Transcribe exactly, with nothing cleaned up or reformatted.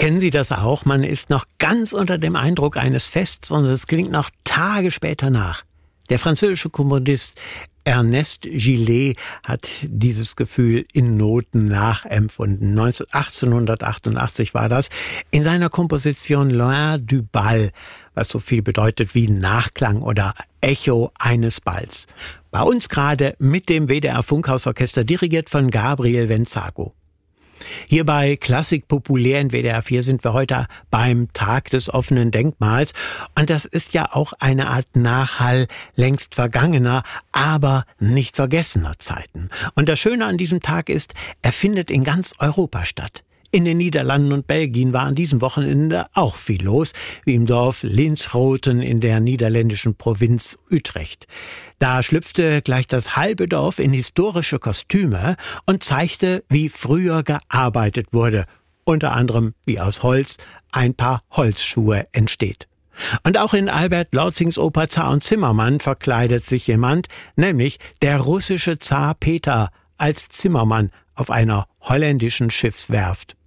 Kennen Sie das auch? Man ist noch ganz unter dem Eindruck eines Fests und es klingt noch Tage später nach. Der französische Komponist Ernest Gillet hat dieses Gefühl in Noten nachempfunden. achtzehnhundertachtundachtzig war das, in seiner Komposition Loin du Bal, was so viel bedeutet wie Nachklang oder Echo eines Balls. Bei uns gerade mit dem W D R Funkhausorchester, dirigiert von Gabriel Venzago. Hier bei Klassik Populär in W D R vier sind wir heute beim Tag des offenen Denkmals. Und das ist ja auch eine Art Nachhall längst vergangener, aber nicht vergessener Zeiten. Und das Schöne an diesem Tag ist, er findet in ganz Europa statt. In den Niederlanden und Belgien war an diesem Wochenende auch viel los, wie im Dorf Linschoten in der niederländischen Provinz Utrecht. Da schlüpfte gleich das halbe Dorf in historische Kostüme und zeigte, wie früher gearbeitet wurde. Unter anderem, wie aus Holz ein paar Holzschuhe entsteht. Und auch in Albert Lautzings Oper Zar und Zimmermann verkleidet sich jemand, nämlich der russische Zar Peter als Zimmermann auf einer holländischen Schiffswerft.